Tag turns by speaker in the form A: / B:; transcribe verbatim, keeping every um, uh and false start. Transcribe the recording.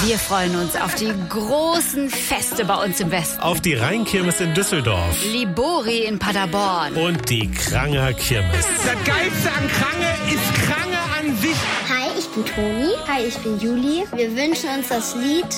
A: Wir freuen uns auf die großen Feste bei uns im Westen.
B: Auf die Rheinkirmes in Düsseldorf.
A: Libori in Paderborn.
B: Und die Kranger Kirmes.
C: Das Geilste an Krange ist Krange an sich.
D: Hi, ich bin Toni.
E: Hi, ich bin Juli.
D: Wir wünschen uns das Lied